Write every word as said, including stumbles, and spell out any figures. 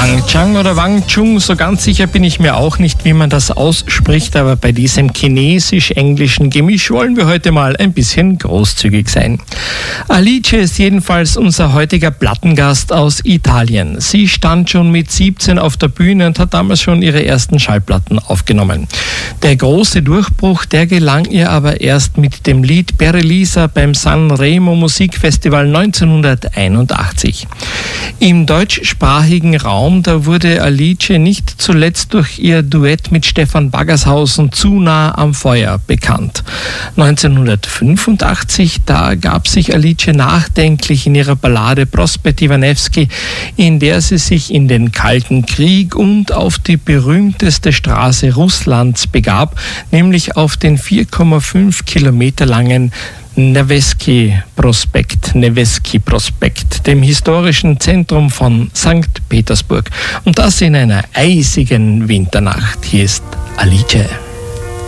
Wang Chang oder Wang Chung, so ganz sicher bin ich mir auch nicht, wie man das ausspricht, aber bei diesem chinesisch-englischen Gemisch wollen wir heute mal ein bisschen großzügig sein. Alice ist jedenfalls unser heutiger Plattengast aus Italien. Sie stand schon mit siebzehn auf der Bühne und hat damals schon ihre ersten Schallplatten aufgenommen. Der große Durchbruch, der gelang ihr aber erst mit dem Lied Berelisa beim Sanremo Musikfestival neunzehnhunderteinundachtzig. Im deutschsprachigen Raum, da wurde Alice nicht zuletzt durch ihr Duett mit Stefan Baggershausen Zu nah am Feuer bekannt. neunzehnhundertfünfundachtzig, da gab sich Alice nachdenklich in ihrer Ballade Prospekt Iwanewski, in der sie sich in den Kalten Krieg und auf die berühmteste Straße Russlands begab, nämlich auf den vier Komma fünf Kilometer langen Nevsky Prospekt, Nevsky Prospekt, dem historischen Zentrum von Sankt Petersburg. Und das in einer eisigen Winternacht. Hier ist Alice.